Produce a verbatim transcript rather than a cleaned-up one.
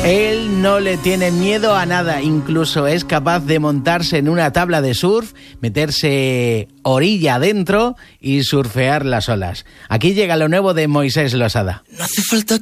Él no le tiene miedo a nada, incluso es capaz de montarse en una tabla de surf, meterse orilla adentro y surfear las olas. Aquí llega lo nuevo de Moisés Losada. No hace falta